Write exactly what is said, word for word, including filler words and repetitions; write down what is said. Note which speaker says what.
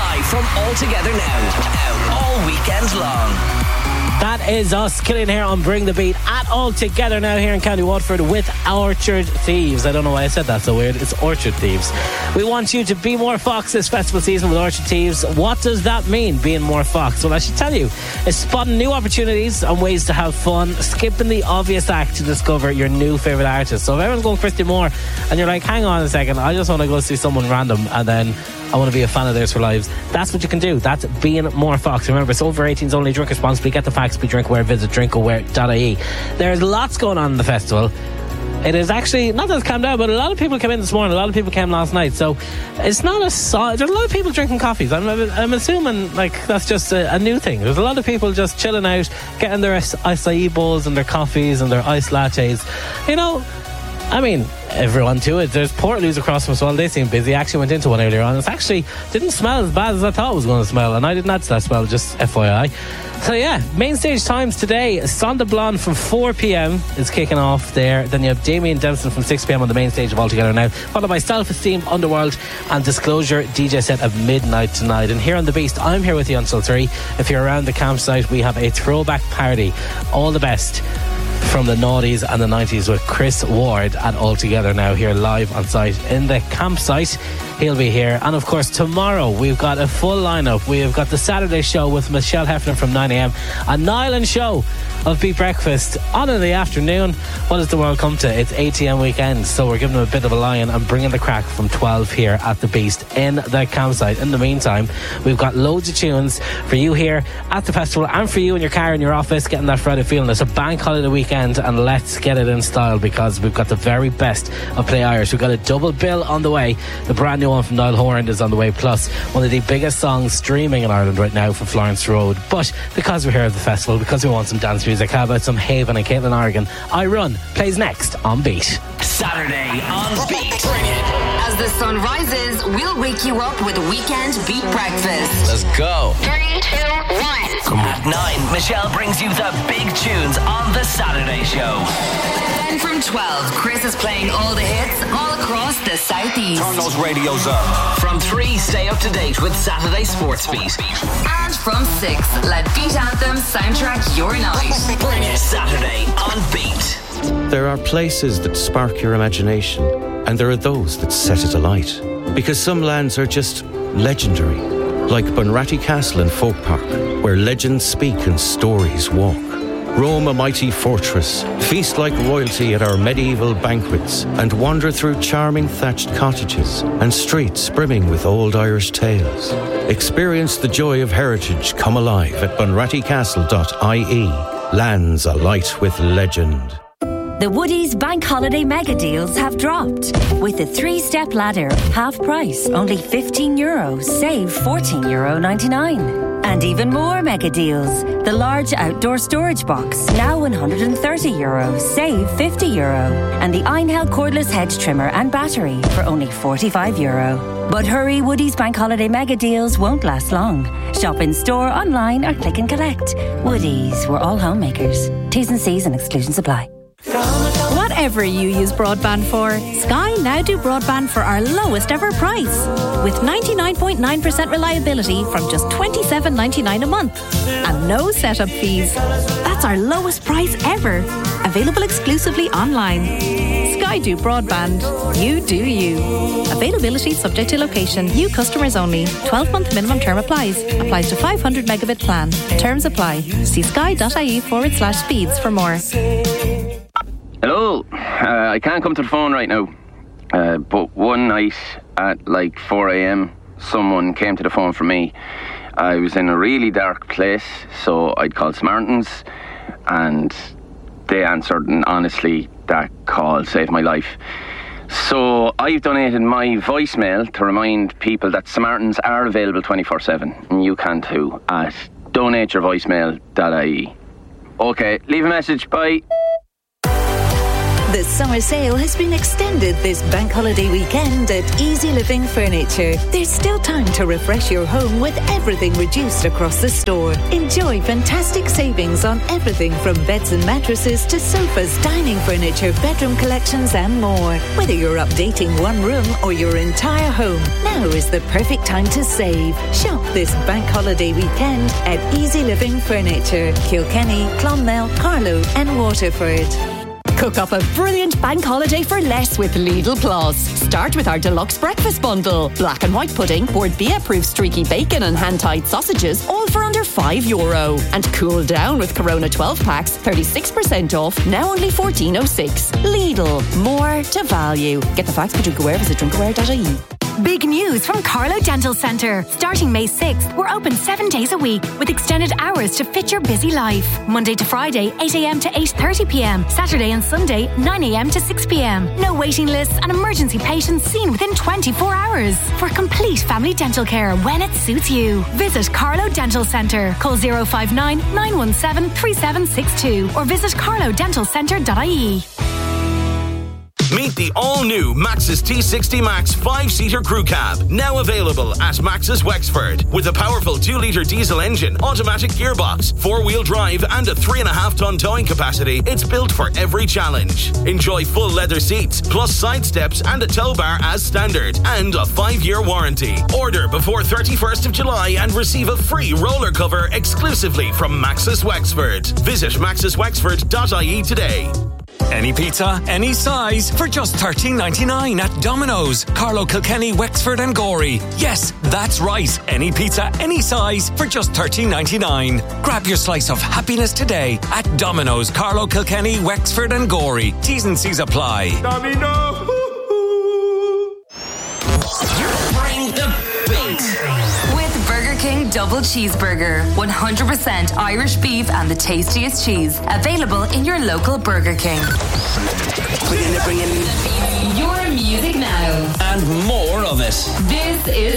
Speaker 1: live from All Together Now, all weekend long.
Speaker 2: That is us, Killian here on Bring the Beat at All Together Now here in County Waterford with Orchard Thieves. I don't know why I said that so weird. It's Orchard Thieves. We want you to be more Fox this festival season with Orchard Thieves. What does that mean, being more Fox? Well, I should tell you, it's spotting new opportunities and ways to have fun, skipping the obvious act to discover your new favourite artist. So if everyone's going Christy Moore and you're like, hang on a second, I just want to go see someone random and then I want to be a fan of theirs for lives, that's what you can do. That's being more Fox. Remember, it's over eighteens only. Drink responsibly. Get the facts. Be drinkware. Visit drinkaware dot I E. There's lots going on in the festival. It is actually, not that it's calmed down, but a lot of people came in this morning. A lot of people came last night. So it's not a so- there's a lot of people drinking coffees. I'm, I'm assuming like that's just a, a new thing. There's a lot of people just chilling out, getting their acai bowls and their coffees and their iced lattes. You know, I mean, everyone to it. There's Portaloos across from us. Well, they seem busy. I actually went into one earlier on. It actually didn't smell as bad as I thought it was going to smell, and I didn't add to that smell, just F Y I. So yeah, main stage times today. Sonda Blonde from four p.m. is kicking off there. Then you have Damien Dempson from six p.m. on the main stage of All Together Now, followed by Self-Esteem, Underworld and Disclosure D J set at midnight tonight. And here on The Beast, I'm here with you until three. If you're around the campsite, we have a throwback party. All the best from the noughties and the nineties with Chris Ward at All Together Now here live on site in the campsite. He'll be here. And of course tomorrow we've got a full lineup. We've got the Saturday show with Michelle Hefner from nine a.m. a Nyland show of Beat Breakfast on in the afternoon. What does the world come to? It's A T M weekend, so we're giving them a bit of a lion and bringing the crack from twelve here at the Beast in the campsite. In the meantime, we've got loads of tunes for you here at the festival and for you in your car, in your office, getting that Friday feeling. It's a bank holiday weekend and let's get it in style because we've got the very best of Play Irish. We've got a double bill on the way. The brand new one from Niall Horan is on the way, plus one of the biggest songs streaming in Ireland right now from Florence Road. But because we're here at the festival, because we want some dance music, how about some Haven and Caitlin Oregon? I Run plays next on Beat.
Speaker 1: Saturday on Beat.
Speaker 3: As the sun rises, we'll wake you up with Weekend Beat Breakfast.
Speaker 1: Let's go.
Speaker 3: Three, two, one.
Speaker 1: Come on. At nine, Michelle brings you the big tunes on the Saturday show.
Speaker 3: Then from twelve, Chris is playing all the hits all across the southeast.
Speaker 1: Turn those radios up. From three, stay up to date with Saturday Sports Beat.
Speaker 3: And from six, let Beat Anthem soundtrack your night.
Speaker 1: Bring it. Saturday on Beat.
Speaker 4: There are places that spark your imagination, and there are those that set it alight. Because some lands are just legendary, like Bunratty Castle in Folk Park, where legends speak and stories walk. Roam a mighty fortress, feast like royalty at our medieval banquets, and wander through charming thatched cottages and streets brimming with old Irish tales. Experience the joy of heritage come alive at bunratty castle dot I E. Lands alight with legend.
Speaker 5: The Woodies Bank Holiday Mega Deals have dropped. With the three-step ladder, half price, only fifteen euro, save fourteen euro ninety-nine. And even more mega deals. The large outdoor storage box, now one hundred thirty euro, save fifty euro. And the Einhell cordless hedge trimmer and battery for only forty-five euro. But hurry, Woodies Bank Holiday Mega Deals won't last long. Shop in store, online or click and collect. Woodies, we're all homemakers. T's and C's and exclusions apply.
Speaker 6: Whatever you use broadband for, Sky now do broadband for our lowest ever price. With ninety-nine point nine percent reliability from just twenty-seven ninety-nine a month. And no setup fees. That's our lowest price ever. Available exclusively online. Sky do broadband. You do you. Availability subject to location. New customers only. twelve-month minimum term applies. Applies to five hundred megabit plan. Terms apply. See sky.ie forward slash speeds for more.
Speaker 7: Hello, uh, I can't come to the phone right now, uh, but one night at like four a.m. someone came to the phone for me. I was in a really dark place, so I'd called Samaritans and they answered, and honestly that call saved my life. So I've donated my voicemail to remind people that Samaritans are available twenty-four seven, and you can too, at donate your voicemail dot I E. Okay, leave a message, bye.
Speaker 8: The summer sale has been extended this bank holiday weekend at Easy Living Furniture. There's still time to refresh your home with everything reduced across the store. Enjoy fantastic savings on everything from beds and mattresses to sofas, dining furniture, bedroom collections and more. Whether you're updating one room or your entire home, now is the perfect time to save. Shop this bank holiday weekend at Easy Living Furniture, Kilkenny, Clonmel, Carlow and Waterford.
Speaker 9: Cook up a brilliant bank holiday for less with Lidl Plus. Start with our deluxe breakfast bundle. Black and white pudding, Bord Bia-proof streaky bacon and hand-tied sausages, all for under five euro. And cool down with Corona twelve packs, thirty-six percent off, now only fourteen oh six. Lidl, more to value. Get the facts for Drinkaware, visit drinkaware dot I E.
Speaker 10: Big news from Carlo Dental Centre. Starting May sixth, we're open seven days a week with extended hours to fit your busy life. Monday to Friday, eight a.m. to eight thirty p.m. Saturday and Sunday, nine a.m. to six p.m. No waiting lists and emergency patients seen within twenty-four hours. For complete family dental care when it suits you. Visit Carlo Dental Centre. Call zero five nine, nine one seven, three seven six two or visit carlo dental centre dot I E.
Speaker 11: Meet the all-new Maxus T sixty Max five-seater crew cab, now available at Maxus Wexford. With a powerful two litre diesel engine, automatic gearbox, four-wheel drive and a three and a half ton towing capacity, it's built for every challenge. Enjoy full leather seats, plus side steps and a tow bar as standard, and a five-year warranty. Order before thirty-first of July and receive a free roller cover exclusively from Maxus Wexford. Visit maxus wexford dot I E today.
Speaker 12: Any pizza, any size, for just thirteen ninety-nine at Domino's, Carlow, Kilkenny, Wexford and Gorey. Yes, that's right. Any pizza, any size, for just thirteen ninety-nine. Grab your slice of happiness today at Domino's, Carlow, Kilkenny, Wexford and Gorey. T's and C's apply.
Speaker 1: Domino. Bring the beat.
Speaker 3: With Burger King Double Cheeseburger. one hundred percent Irish beef and the tastiest cheese. Available in your local Burger King. Your music now.
Speaker 1: And more of it.
Speaker 3: This is